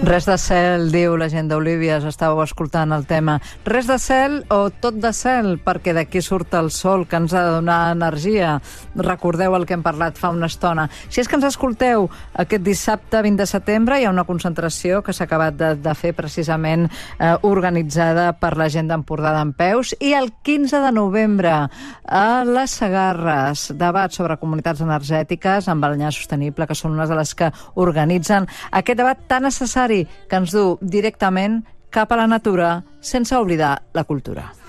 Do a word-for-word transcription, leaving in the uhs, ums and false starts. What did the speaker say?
Res de cel, diu la gent d'Olívies, estàveu escoltant el tema. Res de cel o tot de cel, perquè d'aquí surt el sol, que ens ha de donar energia. Recordeu el que hem parlat fa una estona. Si és que ens escolteu, aquest dissabte vint de setembre hi ha una concentració que s'ha acabat de, de fer precisament eh, organitzada per la gent d'Empordà Dempeus, i el quinze de novembre a les Segarres, debat sobre comunitats energètiques amb Balenyà Sostenible, que són unes de les que organitzen aquest debat tan necessari que ens du directament cap a la natura sense oblidar la cultura.